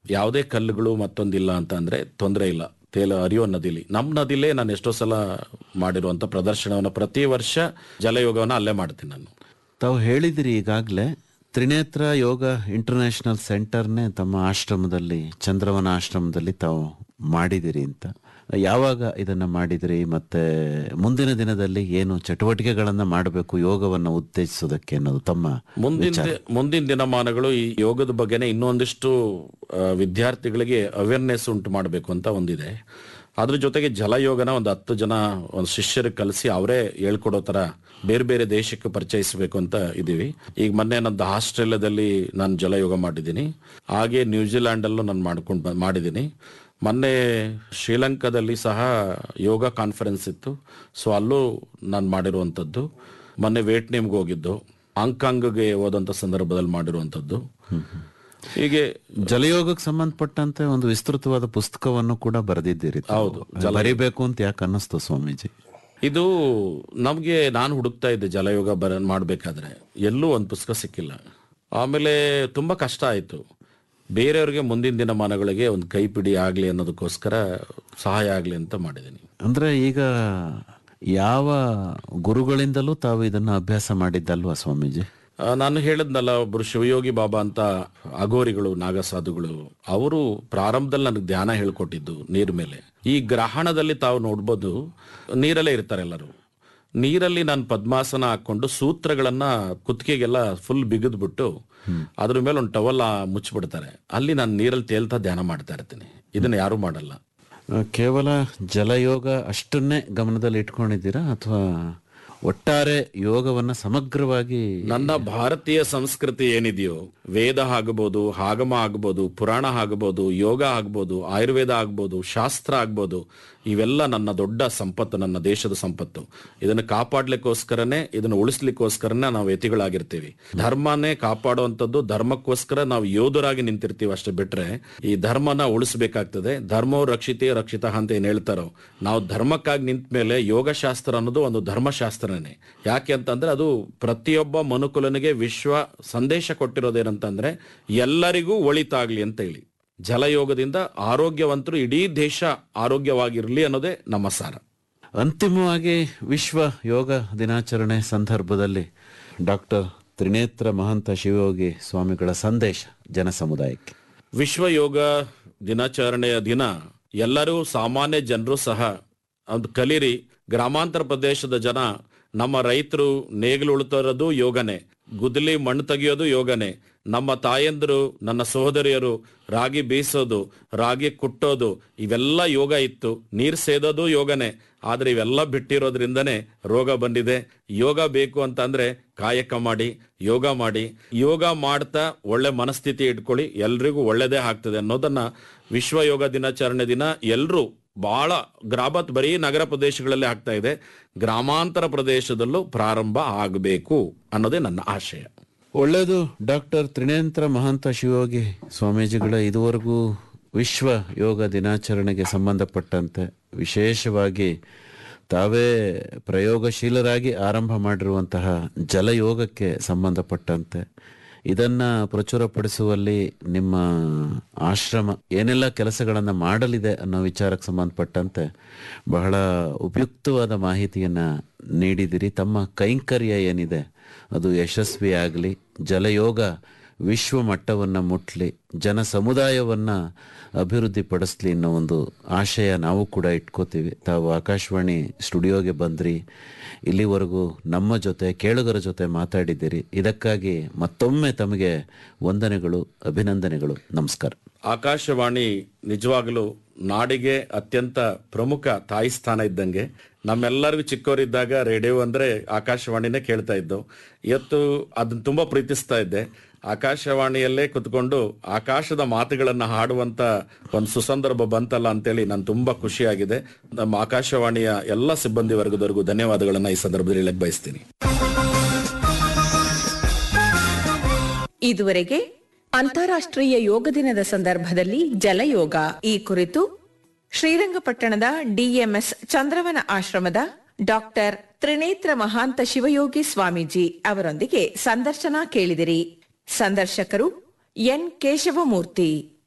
ಯಾವುದೇ ಕಲ್ಲುಗಳು ಮತ್ತೊಂದಿಲ್ಲ ಅಂತ ಅಂದ್ರೆ ತೊಂದರೆ ಇಲ್ಲ. ಹರಿಯೋ ನದಿಲಿ, ನಮ್ಮ ನದಿಲೇ ನಾನು ಎಷ್ಟೋ ಸಲ ಮಾಡಿರುವಂತ ಪ್ರದರ್ಶನವನ್ನು ಪ್ರತಿ ವರ್ಷ ಜಲಯೋಗವನ್ನು ಅಲ್ಲೇ ಮಾಡ್ತೀನಿ ನಾನು. ತಾವು ಹೇಳಿದಿರಿ ಈಗಾಗಲೇ ತ್ರಿನೇತ್ರ ಯೋಗ ಇಂಟರ್ನ್ಯಾಷನಲ್ ಸೆಂಟರ್ನೇ ತಮ್ಮ ಆಶ್ರಮದಲ್ಲಿ, ಚಂದ್ರವನ ಆಶ್ರಮದಲ್ಲಿ ತಾವು ಮಾಡಿದಿರಿ ಅಂತ. ಯಾವಾಗ ಇದನ್ನ ಮಾಡಿದಿರಿ, ಮತ್ತೆ ಮುಂದಿನ ದಿನದಲ್ಲಿ ಏನು ಚಟುವಟಿಕೆಗಳನ್ನ ಮಾಡಬೇಕು ಯೋಗವನ್ನು ಉತ್ತೇಜಿಸೋದಕ್ಕೆ ಅನ್ನೋದು ತಮ್ಮ ಮುಂದಿನ ದಿನಮಾನಗಳು ಈ ಯೋಗದ ಬಗ್ಗೆನೇ ಇನ್ನೊಂದಿಷ್ಟು ವಿದ್ಯಾರ್ಥಿಗಳಿಗೆ ಅವೇರ್ನೆಸ್ ಉಂಟು ಮಾಡಬೇಕು ಅಂತ ಒಂದಿದೆ. ಅದ್ರ ಜೊತೆಗೆ ಜಲಯೋಗನ ಒಂದು 10 ಜನ ಒಂದು ಶಿಷ್ಯರಿಗೆ ಕಲಿಸಿ ಅವರೇ ಹೇಳ್ಕೊಡೋ ತರ ಬೇರೆ ಬೇರೆ ದೇಶಕ್ಕೆ ಪರಿಚಯಿಸಬೇಕು ಅಂತ ಇದೀವಿ. ಈಗ ಮೊನ್ನೆ ನಂದು ಆಸ್ಟ್ರೇಲಿಯಾದಲ್ಲಿ ನಾನು ಜಲಯೋಗ ಮಾಡಿದ್ದೀನಿ, ಹಾಗೆ ನ್ಯೂಜಿಲ್ಯಾಂಡ್ ಅಲ್ಲೂ ನಾನು ಮಾಡಿದ್ದೀನಿ. ಮೊನ್ನೆ ಶ್ರೀಲಂಕಾದಲ್ಲಿ ಸಹ ಯೋಗ ಕಾನ್ಫರೆನ್ಸ್ ಇತ್ತು, ಸೊ ಅಲ್ಲೂ ನಾನು ಮಾಡಿರುವಂಥದ್ದು. ಮೊನ್ನೆ ವಿಯೆಟ್ನಾಂಗೆ ಹೋಗಿದ್ದು, ಹಾಂಗ್ಕಾಂಗ್ಗೆ ಹೋದಂಥ ಸಂದರ್ಭದಲ್ಲಿ ಮಾಡಿರುವಂಥದ್ದು. ಹೀಗೆ ಜಲಯೋಗಕ್ಕೆ ಸಂಬಂಧಪಟ್ಟಂತೆ ಒಂದು ವಿಸ್ತೃತವಾದ ಪುಸ್ತಕವನ್ನು ಕೂಡ ಬರೆದಿದ್ದೀರಿ. ಹೌದು, ಬರೀಬೇಕು ಅಂತ ಯಾಕೆ ಅನ್ನಿಸ್ತು ಸ್ವಾಮೀಜಿ? ಇದು ನಮ್ಗೆ, ನಾನು ಹುಡುಕ್ತಾ ಇದ್ದೆ ಜಲಯೋಗ ಮಾಡ್ಬೇಕಾದ್ರೆ ಎಲ್ಲೂ ಒಂದು ಪುಸ್ತಕ ಸಿಕ್ಕಿಲ್ಲ. ಆಮೇಲೆ ತುಂಬಾ ಕಷ್ಟ ಆಯ್ತು. ಬೇರೆಯವ್ರಿಗೆ ಮುಂದಿನ ದಿನಮಾನಗಳಿಗೆ ಒಂದು ಕೈಪಿಡಿ ಆಗ್ಲಿ ಅನ್ನೋದಕ್ಕೋಸ್ಕರ ಸಹಾಯ ಆಗ್ಲಿ ಅಂತ ಮಾಡಿದ್ದೀನಿ. ಅಂದ್ರೆ ಈಗ ಯಾವ ಗುರುಗಳಿಂದಲೂ ತಾವು ಇದನ್ನ ಅಭ್ಯಾಸ ಮಾಡಿದ್ದಲ್ವಾ ಸ್ವಾಮೀಜಿ? ನಾನು ಹೇಳಿದ್ನಲ್ಲ, ಒಬ್ರು ಶಿವಯೋಗಿ ಬಾಬಾ ಅಂತ ಅಘೋರಿಗಳು, ನಾಗಸಾಧುಗಳು, ಅವರು ಪ್ರಾರಂಭದಲ್ಲಿ ನನಗೆ ಧ್ಯಾನ ಹೇಳ್ಕೊಟ್ಟಿದ್ದು ನೀರ್ ಮೇಲೆ. ಈ ಗ್ರಹಣದಲ್ಲಿ ತಾವು ನೋಡ್ಬೋದು, ನೀರಲ್ಲೇ ಇರ್ತಾರೆ ಎಲ್ಲರೂ. ನೀರಲ್ಲಿ ನಾನು ಪದ್ಮಾಸನ ಹಾಕೊಂಡು ಸೂತ್ರಗಳನ್ನ ಕುತ್ತಿಗೆಗೆಲ್ಲ ಫುಲ್ ಬಿಗಿದ್ಬಿಟ್ಟು ಅದ್ರ ಮೇಲೆ ಒಂದು ಟವಲ್ ಮುಚ್ಚಿಬಿಡ್ತಾರೆ. ಅಲ್ಲಿ ನಾನು ನೀರಲ್ಲಿ ತೇಲ್ತಾ ಧ್ಯಾನ ಮಾಡ್ತಾ ಇರ್ತೀನಿ. ಇದನ್ನ ಯಾರು ಮಾಡಲ್ಲ. ಕೇವಲ ಜಲಯೋಗ ಅಷ್ಟನ್ನೇ ಗಮನದಲ್ಲಿ ಇಟ್ಕೊಂಡಿದ್ದೀರಾ ಅಥವಾ ಒಟ್ಟಾರೆ ಯೋಗವನ್ನ ಸಮಗ್ರವಾಗಿ? ನನ್ನ ಭಾರತೀಯ ಸಂಸ್ಕೃತಿ ಏನಿದೆಯೋ, ವೇದ ಆಗಬಹುದು, ಆಗಮ ಆಗಬಹುದು, ಪುರಾಣ ಆಗಬಹುದು, ಯೋಗ ಆಗ್ಬೋದು, ಆಯುರ್ವೇದ ಆಗ್ಬೋದು, ಶಾಸ್ತ್ರ ಆಗ್ಬೋದು, ಇವೆಲ್ಲ ನನ್ನ ದೊಡ್ಡ ಸಂಪತ್ತು, ನನ್ನ ದೇಶದ ಸಂಪತ್ತು. ಇದನ್ನು ಕಾಪಾಡ್ಲಿಕ್ಕೋಸ್ಕರನೇ, ಇದನ್ನು ಉಳಿಸ್ಲಿಕ್ಕೋಸ್ಕರನೇ ನಾವು ಯತಿಗಳಾಗಿರ್ತೀವಿ. ಧರ್ಮನೇ ಕಾಪಾಡುವಂಥದ್ದು, ಧರ್ಮಕ್ಕೋಸ್ಕರ ನಾವು ಯೋಧರಾಗಿ ನಿಂತಿರ್ತೀವಿ. ಅಷ್ಟೇ ಬಿಟ್ರೆ ಈ ಧರ್ಮನ ಉಳಿಸ್ಬೇಕಾಗ್ತದೆ. ಧರ್ಮೋ ರಕ್ಷಿತೇ ರಕ್ಷಿತ ಅಂತ ಏನ್ ಹೇಳ್ತಾರೋ, ನಾವು ಧರ್ಮಕ್ಕಾಗಿ ನಿಂತ ಮೇಲೆ ಯೋಗಶಾಸ್ತ್ರ ಅನ್ನೋದು ಒಂದು ಧರ್ಮಶಾಸ್ತ್ರನೇ. ಯಾಕೆ ಅಂತಂದ್ರೆ ಅದು ಪ್ರತಿಯೊಬ್ಬ ಮನುಕುಲನಿಗೆ ವಿಶ್ವ ಸಂದೇಶ ಕೊಟ್ಟಿರೋದೇನಂತಂದ್ರೆ ಎಲ್ಲರಿಗೂ ಒಳಿತಾಗ್ಲಿ ಅಂತ ಹೇಳಿ. ಜಲಯೋಗದಿಂದ ಆರೋಗ್ಯವಂತರು ಇಡೀ ದೇಶ ಆರೋಗ್ಯವಾಗಿರಲಿ ಅನ್ನೋದೇ ನಮ್ಮ ಸಾರ. ಅಂತಿಮವಾಗಿ ವಿಶ್ವ ಯೋಗ ದಿನಾಚರಣೆ ಸಂದರ್ಭದಲ್ಲಿ ಡಾಕ್ಟರ್ ತ್ರಿನೇತ್ರ ಮಹಂತ ಶಿವಯೋಗಿ ಸ್ವಾಮಿಗಳ ಸಂದೇಶ ಜನ ಸಮುದಾಯಕ್ಕೆ. ವಿಶ್ವ ಯೋಗ ದಿನಾಚರಣೆಯ ದಿನ ಎಲ್ಲರೂ, ಸಾಮಾನ್ಯ ಜನರು ಸಹ ಒಂದು ಕಲೀರಿ. ಗ್ರಾಮಾಂತರ ಪ್ರದೇಶದ ಜನ, ನಮ್ಮ ರೈತರು ನೇಗಿಲು ಉಳುತ್ತಿರೋದು ಯೋಗನೆ, ಗುದ್ದಲಿ ಮಣ್ಣು ತೆಗೆಯೋದು ಯೋಗನೆ. ನಮ್ಮ ತಾಯಂದಿರು, ನನ್ನ ಸಹೋದರಿಯರು ರಾಗಿ ಬೀಸೋದು, ರಾಗಿ ಕುಟ್ಟೋದು, ಇವೆಲ್ಲ ಯೋಗ ಇತ್ತು. ನೀರು ಸೇದೋದು ಯೋಗನೆ. ಆದ್ರೆ ಇವೆಲ್ಲ ಬಿಟ್ಟಿರೋದ್ರಿಂದನೇ ರೋಗ ಬಂದಿದೆ. ಯೋಗ ಬೇಕು ಅಂತಂದ್ರೆ ಕಾಯಕ ಮಾಡಿ, ಯೋಗ ಮಾಡಿ. ಯೋಗ ಮಾಡ್ತಾ ಒಳ್ಳೆ ಮನಸ್ಥಿತಿ ಇಟ್ಕೊಳ್ಳಿ, ಎಲ್ರಿಗೂ ಒಳ್ಳೇದೇ ಆಗ್ತದೆ ಅನ್ನೋದನ್ನ ವಿಶ್ವ ಯೋಗ ದಿನಾಚರಣೆ ದಿನ ಎಲ್ರೂ ಬಹಳ ಬರೀ ನಗರ ಪ್ರದೇಶಗಳಲ್ಲಿ ಆಗ್ತಾ ಇದೆ, ಗ್ರಾಮಾಂತರ ಪ್ರದೇಶದಲ್ಲೂ ಪ್ರಾರಂಭ ಆಗಬೇಕು ಅನ್ನೋದೇ ನನ್ನ ಆಶಯ. ಒಳ್ಳೆಯದು. ಡಾಕ್ಟರ್ ತ್ರಿನೇತ್ರ ಮಹಂತ ಶಿವಯೋಗಿ ಸ್ವಾಮೀಜಿಗಳ ಇದುವರೆಗೂ ವಿಶ್ವ ಯೋಗ ದಿನಾಚರಣೆಗೆ ಸಂಬಂಧಪಟ್ಟಂತೆ ವಿಶೇಷವಾಗಿ ತಾವೇ ಪ್ರಯೋಗಶೀಲರಾಗಿ ಆರಂಭ ಮಾಡಿರುವಂತಹ ಜಲಯೋಗಕ್ಕೆ ಸಂಬಂಧಪಟ್ಟಂತೆ, ಇದನ್ನ ಪ್ರಚುರಪಡಿಸುವಲ್ಲಿ ನಿಮ್ಮ ಆಶ್ರಮ ಏನೆಲ್ಲ ಕೆಲಸಗಳನ್ನು ಮಾಡಲಿದೆ ಅನ್ನೋ ವಿಚಾರಕ್ಕೆ ಸಂಬಂಧಪಟ್ಟಂತೆ ಬಹಳ ಉಪಯುಕ್ತವಾದ ಮಾಹಿತಿಯನ್ನ ನೀಡಿದಿರಿ. ತಮ್ಮ ಕೈಂಕರ್ಯ ಏನಿದೆ ಅದು ಯಶಸ್ವಿಯಾಗಲಿ, ಜಲಯೋಗ ವಿಶ್ವ ಮಟ್ಟವನ್ನು ಮುಟ್ಲಿ, ಜನ ಸಮುದಾಯವನ್ನ ಅಭಿವೃದ್ಧಿ ಪಡಿಸ್ಲಿ ಅನ್ನೋ ಒಂದು ಆಶಯ ನಾವು ಕೂಡ ಇಟ್ಕೋತೀವಿ. ತಾವು ಆಕಾಶವಾಣಿ ಸ್ಟುಡಿಯೋಗೆ ಬಂದ್ರಿ, ಇಲ್ಲಿವರೆಗೂ ನಮ್ಮ ಜೊತೆ, ಕೇಳುಗರ ಜೊತೆ ಮಾತಾಡಿದ್ದೀರಿ. ಇದಕ್ಕಾಗಿ ಮತ್ತೊಮ್ಮೆ ತಮಗೆ ವಂದನೆಗಳು, ಅಭಿನಂದನೆಗಳು. ನಮಸ್ಕಾರ. ಆಕಾಶವಾಣಿ ನಿಜವಾಗಲೂ ನಾಡಿಗೆ ಅತ್ಯಂತ ಪ್ರಮುಖ ತಾಯಿ ಸ್ಥಾನ ಇದ್ದಂಗೆ. ನಮ್ಮೆಲ್ಲರಿಗೂ ಚಿಕ್ಕವರಿದ್ದಾಗ ರೇಡಿಯೋ ಅಂದ್ರೆ ಆಕಾಶವಾಣಿನೇ ಕೇಳ್ತಾ ಇದ್ದು. ಇವತ್ತು ಅದನ್ನ ತುಂಬಾ ಪ್ರೀತಿಸ್ತಾ ಇದ್ದೆ. ಆಕಾಶವಾಣಿಯಲ್ಲೇ ಕುತ್ಕೊಂಡು ಆಕಾಶದ ಮಾತುಗಳನ್ನ ಹಾಡುವಂತ ಒಂದು ಸುಸಂದರ್ಭ ಬಂತಲ್ಲ ಅಂತೇಳಿ ನಾನು ತುಂಬಾ ಖುಷಿಯಾಗಿದೆ. ನಮ್ಮ ಆಕಾಶವಾಣಿಯ ಎಲ್ಲ ಸಿಬ್ಬಂದಿ ವರ್ಗದವರೆಗೂ ಧನ್ಯವಾದಗಳನ್ನ ಈ ಸಂದರ್ಭದಲ್ಲಿ ಹೇಳಕ್ ಬಯಸ್ತೀನಿ. ಇದುವರೆಗೆ ಅಂತಾರಾಷ್ಟ್ರೀಯ ಯೋಗ ದಿನದ ಸಂದರ್ಭದಲ್ಲಿ ಜಲಯೋಗ ಈ ಕುರಿತು ಶ್ರೀರಂಗಪಟ್ಟಣದ ಡಿಎಂಎಸ್ ಚಂದ್ರವನ ಆಶ್ರಮದ ಡಾಕ್ಟರ್ ತ್ರಿನೇತ್ರ ಮಹಾಂತ ಶಿವಯೋಗಿ ಸ್ವಾಮೀಜಿ ಅವರೊಂದಿಗೆ ಸಂದರ್ಶನ ಕೇಳಿದಿರಿ. ಸಂದರ್ಶಕರು ಎನ್ ಕೇಶವಮೂರ್ತಿ.